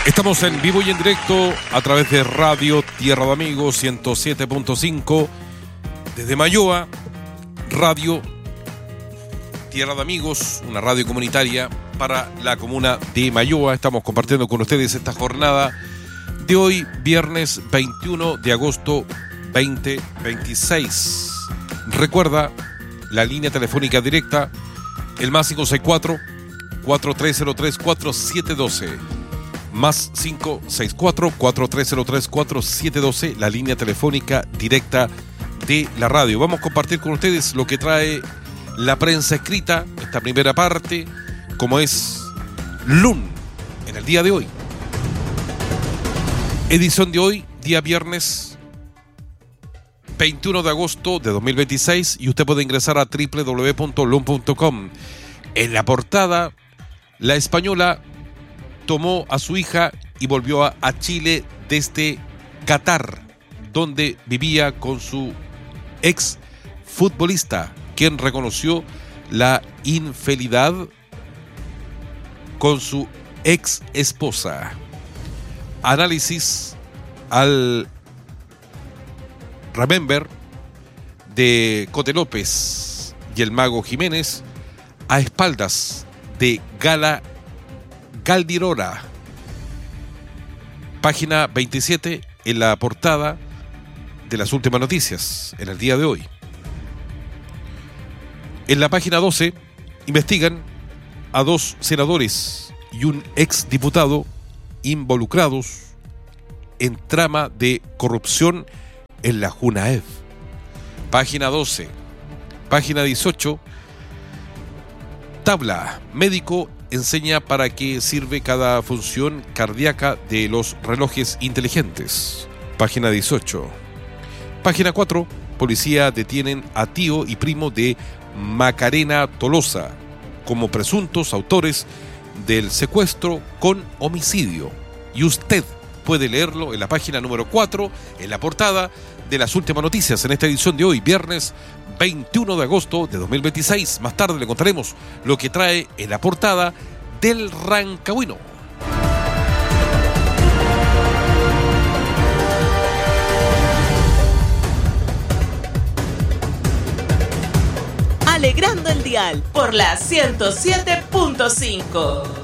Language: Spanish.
Estamos en vivo y en directo a través de Radio Tierra de Amigos 107.5 desde Mayoa. Radio Tierra de Amigos, una radio comunitaria para la comuna de Mayoa. Estamos compartiendo con ustedes esta jornada de hoy, viernes 21 de agosto 2026. Recuerda la línea telefónica directa, el más 564-4303-4712. Más 564-4303-4712, la línea telefónica directa de la radio. Vamos a compartir con ustedes lo que trae la prensa escrita, esta primera parte, como es LUN en el día de hoy. Edición de hoy, día viernes 21 de agosto de 2026, y usted puede ingresar a www.lun.com. En la portada, la española tomó a su hija y volvió a Chile desde Qatar, donde vivía con su ex futbolista, quien reconoció la infidelidad con su ex esposa. Análisis al Remember de Cote López y el Mago Jiménez a espaldas de Gala Galdirora. Página 27 en la portada de las últimas noticias en el día de hoy. En la página 12 investigan a 2 senadores y un exdiputado involucrados en trama de corrupción en la Junaed. Página 12. Página 18. Tabla. Médico enseña para qué sirve cada función cardíaca de los relojes inteligentes. Página 18. Página 4. Policía detienen a tío y primo de Macarena Tolosa como presuntos autores del secuestro con homicidio. Y usted puede leerlo en la página número 4, en la portada de las últimas noticias en esta edición de hoy, viernes 21 de agosto de 2026. Más tarde le contaremos lo que trae en la portada del Rancagüino. Alegrando el dial por la 107.5.